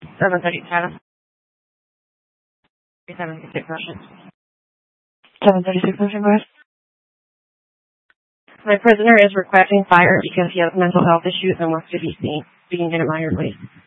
737. 736 motion. 736 motion, go ahead. My prisoner is requesting fire because he has mental health issues and wants to be seen. Being in it minor, please.